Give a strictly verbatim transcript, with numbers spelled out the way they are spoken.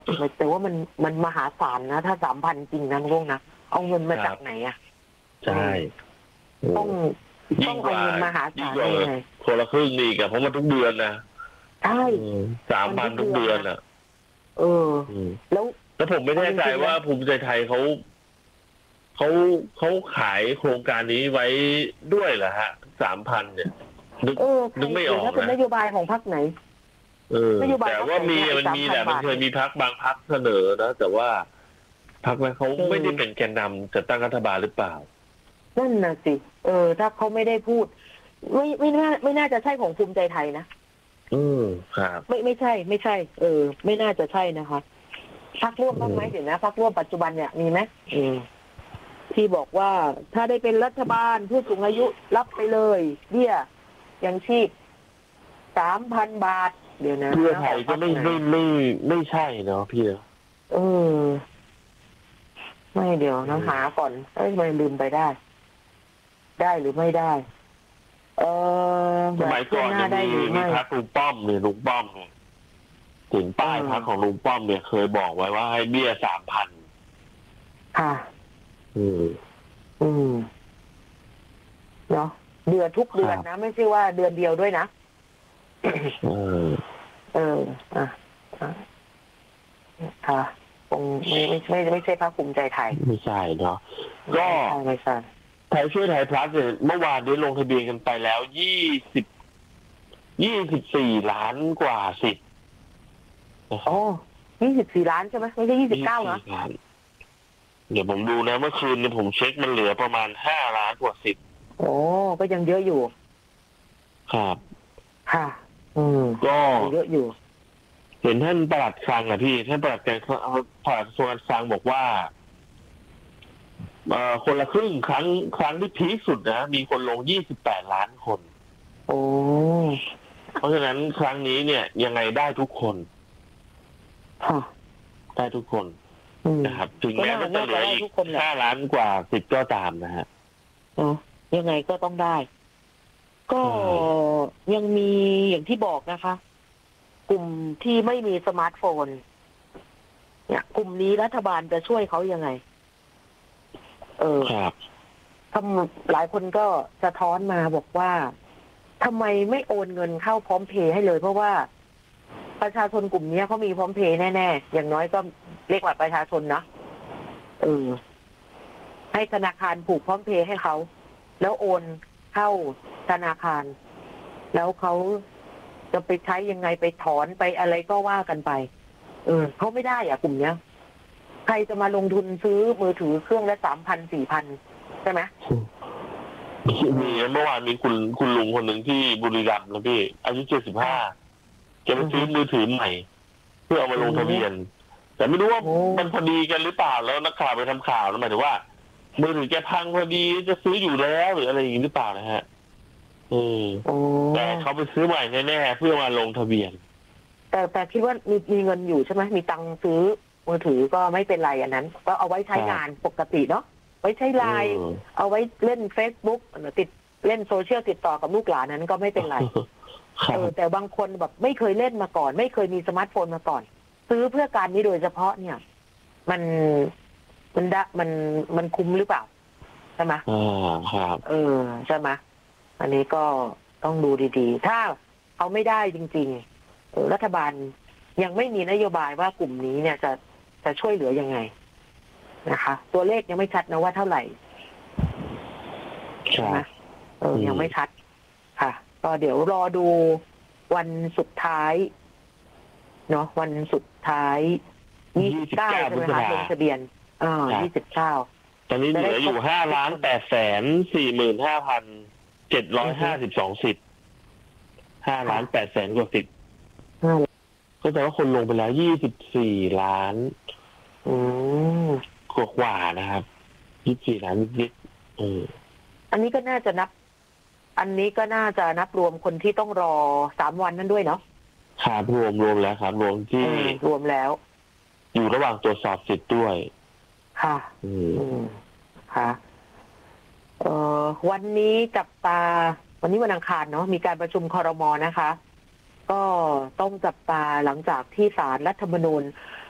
แต่ว่ามันมันมหาศาลนะถ้าสามพันจริงนะลุงนะเอาเงินมาจากไหนอ่ะใช่ต้องต้องเอาเงินมหาศาลยังไงคนละครึ่งนี่กับเพราะมันทุกเดือนนะใช่สามพันทุกเดือนอ่ะเออแล้วแล้วผมไม่แน่ใจว่าภูมิใจไทยเขาเขาเขาขายโครงการนี้ไว้ด้วยเหรอฮะสามพันเนี่ยนึกนึกไม่ออกนะเป็นนโยบายของพรรคไหนเออแต่ว่ามีมันมีแหละมันเคยมีพรรคบางพรรคเสนอนะแต่ว่าพรรคนั้นเขาไม่ได้เป็นแกนนำจัดตั้งรัฐบาลหรือเปล่านั่นน่ะสิเออถ้าเขาไม่ได้พูดไม่ไม่น่าไม่น่าจะใช่ของภูมิใจไทยนะอืมครับไม่ไม่ใช่ ไม่ใช่ เออ ไม่น่าจะใช่นะคะพรรคร่วมบ้างไหมเดี๋ยวนะพรรคร่วมปัจจุบันเนี่ยมีไหมอืมที่บอกว่าถ้าได้เป็นรัฐบาลผู้สูงอายุรับไปเลยเบี้ยยังชีพสามพันบาทเดี๋ยวนะเพื่อไทยก็ไม่ไม่ไม่ไม่ใช่เนาะพี่เออไม่เดี๋ยวนะหาก่อนเอ้ยไม่ลืมไปได้ได้หรือไม่ได้เออสมัยก่อนมีมีพรรคลุงป้อมเนี่ยลุงป้อมเนี่ยถึงป้ายพรรคของลุงป้อมเนี่ยเคยบอกไว้ว่าให้เบี้ยสามพันค่ะอืมอืมเนาะเดือนทุกเดือนนะไม่ใช่ว่าเดือนเดียวด้วยนะเออเอออ่ะค่ะคงไม่ไม่ไม่ไม่ใช่พรรคภูมิใจไทยไม่ใช่เนาะก็ไม่ใช่ไทยช่วยไทยพลัสเนี่ยเมื่อวานได้ลงทะเบียนกันไปแล้วยี่สิบยี่สิบสี่ล้านกว่าสิทธิ์โอ้ยี่สิบสี่ล้านใช่ไหมไม่ใช่ยี่สิบเก้านะเดี๋ยวผมดูนะเมื่อคืนเนี่ยผมเช็คมันเหลือประมาณห้าล้านกว่าสิทธิ์โอ้ก็ยังเยอะอยู่ครับค่ะอืมก็เยอะอยู่เห็นท่านปลัดคลังอะพี่ท่านปลัดการปลัดกระทรวงการคลังบอกว่าคนละครึ่งครั้งครั้งที่พีคสุดนะมีคนลงยี่สิบแปดล้านคนโอ้เพราะฉะนั้นครั้งนี้เนี่ยยังไงได้ทุกคนได้ทุกคนนะครับถึงแม้มันจะเหลืออีกห้าล้านกว่าสิบก็ตามนะฮะยังไงก็ต้องได้ ก็ยังมีอย่างที่บอกนะคะ กลุ่มที่ไม่มีสมาร์ทโฟนเนี่ยกลุ่มนี้รัฐบาลจะช่วยเขายังไงเออทำหลายคนก็สะท้อนมาบอกว่าทำไมไม่โอนเงินเข้าพร้อมเพย์ให้เลยเพราะว่าประชาชนกลุ่มนี้เขามีพร้อมเพย์แน่ๆอย่างน้อยก็เรียกว่าประชาชนนะเออให้ธนาคารผูกพร้อมเพย์ให้เขาแล้วโอนเข้าธนาคารแล้วเขาจะไปใช้ยังไงไปถอนไปอะไรก็ว่ากันไปเออเขาไม่ได้อ่ะกลุ่มเนี้ยใครจะมาลงทุนซื้อมือถือเครื่องละสามพันสี่พันใช่ไหมมีเมื่อวานมีคุณคุณลุงคนหนึ่งที่บุรีรัมย์นะพี่อายุเจ็ดสิบห้าแกไปซื้อมือถือใหม่เพื่อเอามาลงทะเบียนแต่ไม่รู้ว่ามันพอดีกันหรือเปล่าแล้วนักข่าวไปทำข่าวแล้วหมายถึงว่ามือถือแกพังพอดีจะซื้ออยู่แล้วหรืออะไรอย่างนี้หรือเปล่านะฮะเออแต่เขาไปซื้อใหม่แน่ๆเพื่อมาลงทะเบียนแต่แต่คิดว่ามีมีเงินอยู่ใช่ไหมมีตังค์ซื้อมือถือก็ไม่เป็นไรอันนั้นก็เอาไว้ใช้งานปกติเนาะไว้ใช้ไลน์เอาไว้เล่น Facebook ติดเล่นโซเชียลติดต่อกับลูกหลานนั้นก็ไม่เป็นไรเออแต่บางคนแบบไม่เคยเล่นมาก่อนไม่เคยมีสมาร์ทโฟนมาก่อนซื้อเพื่อการนี้โดยเฉพาะเนี่ยมันมันดะมันมันคุ้มหรือเปล่าใช่ไหมอ่าครับเออใช่ไหมอันนี้ก็ต้องดูดีๆถ้าเขาไม่ได้จริงๆเออรัฐบาลยังไม่มีนโยบายว่ากลุ่มนี้เนี่ยจะจะช่วยเหลือยังไงนะคะตัวเลขยังไม่ชัดนะว่าเท่าไหร่ใช่ไหมเออยังไม่ชัดค่ะก็เดี๋ยวรอดูวันสุดท้ายเนาะวันสุดท้ายยี่สิบเก้าใช่ไหมคะลงทะเบียนอ่ายี่สิบเก้าตอนนี้เหลืออยู่ห้าล้านแปดแสนสี่หมื่นห้าพันเจ็ดร้อยห้าสิบสองสิทธิ์ห้าล้านแปดแสนกว่าสิทธิ์ก็แปลว่าคนลงไปแล้วยี่สิบสี่ล้านกว่ากว่านะครับยี่สิบสี่ล้านนิดๆเอออันนี้ก็น่าจะนับอันนี้ก็น่าจะนับรวมคนที่ต้องรอสามวันนั้นด้วยเนาะครับรวมรวมแล้วครับรวมที่รวมแล้วอยู่ระหว่างตรวจสอบสิทธิ์ด้วยค่ะอืมค่ะเอ่อวันนี้จับตาวันนี้วันอังคารเนาะมีการประชุมครม.นะคะก็ต้องจับตาหลังจากที่ศาลรัฐธรรมนูญ